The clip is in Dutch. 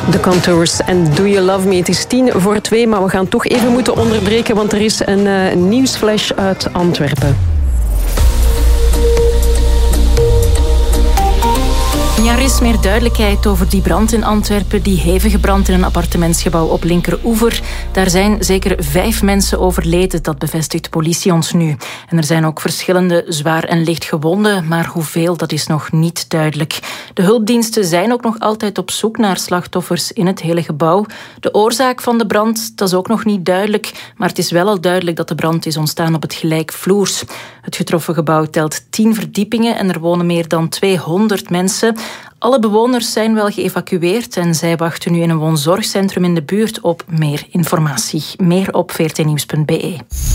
The Contours en Do You Love Me. Het is 1:50, maar we gaan toch even moeten onderbreken, want er is een nieuwsflash uit Antwerpen. Ja, er is meer duidelijkheid over die brand in Antwerpen, die hevige brand in een appartementsgebouw op Linkeroever. Daar zijn zeker 5 mensen overleden, dat bevestigt de politie ons nu. En er zijn ook verschillende zwaar en licht gewonden, maar hoeveel, dat is nog niet duidelijk. De hulpdiensten zijn ook nog altijd op zoek naar slachtoffers in het hele gebouw. De oorzaak van de brand, dat is ook nog niet duidelijk, maar het is wel al duidelijk dat de brand is ontstaan op het gelijkvloers. Het getroffen gebouw telt 10 verdiepingen en er wonen meer dan 200 mensen. Alle bewoners zijn wel geëvacueerd en zij wachten nu in een woonzorgcentrum in de buurt op meer informatie. Meer op vrtnieuws.be.